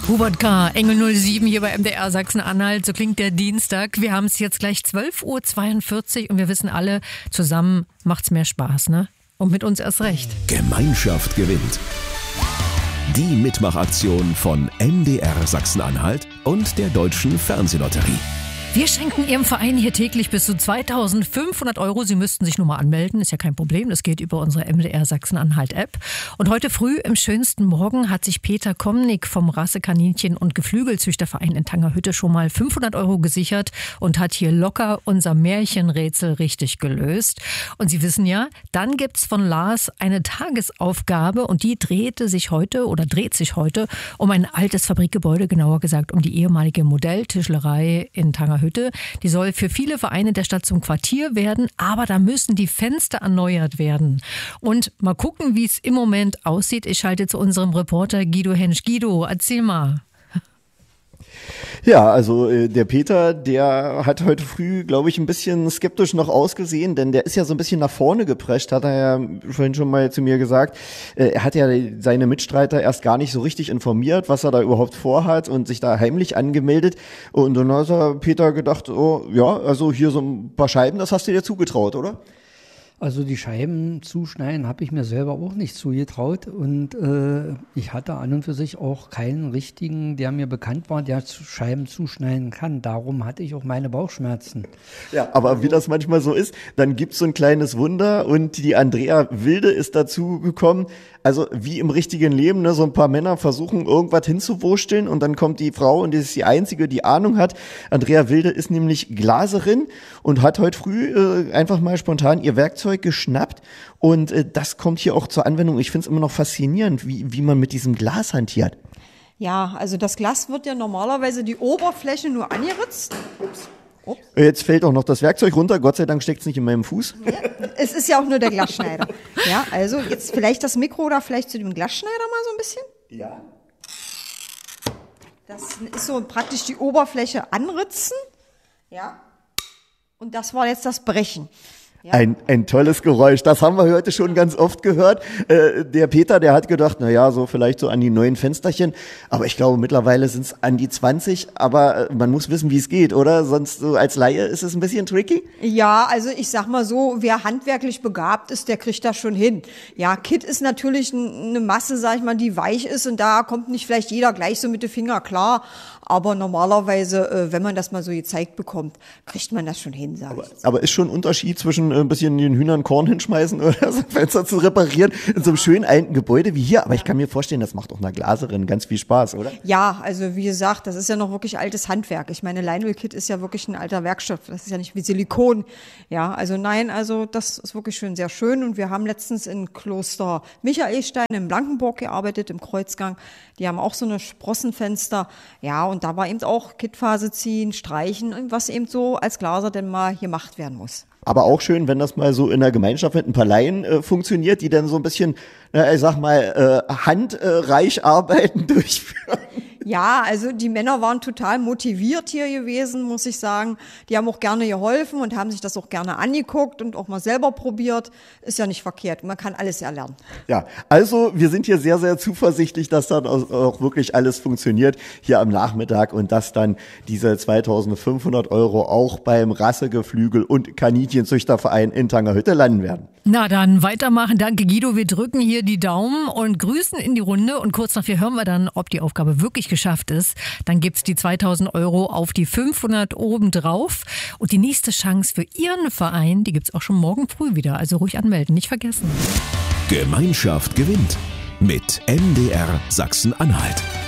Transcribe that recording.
Hubert K., Engel 07 hier bei MDR Sachsen-Anhalt. So klingt der Dienstag. Wir haben es jetzt gleich 12.42 Uhr und wir wissen alle, zusammen macht's mehr Spaß, ne? Und mit uns erst recht. Gemeinschaft gewinnt. Die Mitmachaktion von MDR Sachsen-Anhalt und der Deutschen Fernsehlotterie. Wir schenken Ihrem Verein hier täglich bis zu 2.500 Euro. Sie müssten sich nur mal anmelden, ist ja kein Problem. Das geht über unsere MDR Sachsen-Anhalt-App. Und heute früh im schönsten Morgen hat sich Peter Komnick vom Rassekaninchen- und Geflügelzüchterverein in Tangerhütte schon mal 500 Euro gesichert und hat hier locker unser Märchenrätsel richtig gelöst. Und Sie wissen ja, dann gibt's von Lars eine Tagesaufgabe und die dreht sich heute um ein altes Fabrikgebäude, genauer gesagt um die ehemalige Modelltischlerei in Tangerhütte. Die soll für viele Vereine der Stadt zum Quartier werden, aber da müssen die Fenster erneuert werden. Und mal gucken, wie es im Moment aussieht. Ich schalte zu unserem Reporter Guido Hensch. Guido, erzähl mal. Ja, also der Peter, der hat heute früh, glaube ich, ein bisschen skeptisch noch ausgesehen, denn der ist ja so ein bisschen nach vorne geprescht, hat er ja vorhin schon mal zu mir gesagt. Er hat ja seine Mitstreiter erst gar nicht so richtig informiert, was er da überhaupt vorhat und sich da heimlich angemeldet. Und dann hat Peter gedacht, oh ja, also hier so ein paar Scheiben, das hast du dir zugetraut, oder? Also die Scheiben zuschneiden habe ich mir selber auch nicht zugetraut und ich hatte an und für sich auch keinen richtigen, der mir bekannt war, der Scheiben zuschneiden kann. Darum hatte ich auch meine Bauchschmerzen. Ja, aber wie das manchmal so ist, dann gibt's so ein kleines Wunder und die Andrea Wilde ist dazu gekommen. Also wie im richtigen Leben, ne, so ein paar Männer versuchen irgendwas hinzuwursteln und dann kommt die Frau und die ist die Einzige, die Ahnung hat. Andrea Wilde ist nämlich Glaserin und hat heute früh einfach mal spontan ihr Werkzeug geschnappt und das kommt hier auch zur Anwendung. Ich finde es immer noch faszinierend, wie man mit diesem Glas hantiert. Ja, also das Glas wird ja normalerweise die Oberfläche nur angeritzt. Ups. Jetzt fällt auch noch das Werkzeug runter, Gott sei Dank steckt es nicht in meinem Fuß. Ja, es ist ja auch nur der Glasschneider. Ja, also jetzt vielleicht das Mikro da vielleicht zu dem Glasschneider mal so ein bisschen. Ja. Das ist so praktisch die Oberfläche anritzen. Ja. Und das war jetzt das Brechen. Ja. Ein tolles Geräusch, das haben wir heute schon ganz oft gehört. Der Peter, der hat gedacht, na ja, so vielleicht so an die neuen Fensterchen, aber ich glaube mittlerweile sind es an die 20, aber man muss wissen, wie es geht, oder? Sonst so als Laie ist es ein bisschen tricky? Ja, also ich sag mal so, wer handwerklich begabt ist, der kriegt das schon hin. Ja, Kit ist natürlich eine Masse, sag ich mal, die weich ist und da kommt nicht vielleicht jeder gleich so mit den Fingern klar, aber normalerweise, wenn man das mal so gezeigt bekommt, kriegt man das schon hin, sag ich. Aber ist schon ein Unterschied zwischen ein bisschen den Hühnern Korn hinschmeißen oder so Fenster zu reparieren in so einem schönen alten Gebäude wie hier. Aber ich kann mir vorstellen, das macht auch einer Glaserin ganz viel Spaß, oder? Ja, also wie gesagt, das ist ja noch wirklich altes Handwerk. Ich meine, Leinölkit ist ja wirklich ein alter Werkstoff. Das ist ja nicht wie Silikon. Ja, also nein, also das ist wirklich schon sehr schön. Und wir haben letztens in Kloster Michaelstein in Blankenburg gearbeitet, im Kreuzgang. Die haben auch so eine Sprossenfenster. Ja, und da war eben auch Kitphase ziehen, streichen und was eben so als Glaser denn mal gemacht werden muss. Aber auch schön, wenn das mal so in der Gemeinschaft mit ein paar Laien funktioniert, die dann so ein bisschen, ich sag mal, handreich Arbeiten durchführen. Ja, also die Männer waren total motiviert hier gewesen, muss ich sagen. Die haben auch gerne geholfen und haben sich das auch gerne angeguckt und auch mal selber probiert. Ist ja nicht verkehrt. Man kann alles erlernen. Ja, also wir sind hier sehr, sehr zuversichtlich, dass dann auch wirklich alles funktioniert hier am Nachmittag und dass dann diese 2.500 Euro auch beim Rassegeflügel- und Kaninchenzüchterverein in Tangerhütte landen werden. Na dann weitermachen. Danke Guido. Wir drücken hier die Daumen und grüßen in die Runde und kurz nachher hören wir dann, ob die Aufgabe wirklich geschafft ist. Dann gibt's die 2.000 Euro auf die 500 obendrauf und die nächste Chance für Ihren Verein, die gibt's auch schon morgen früh wieder. Also ruhig anmelden, nicht vergessen. Gemeinschaft gewinnt mit MDR Sachsen-Anhalt.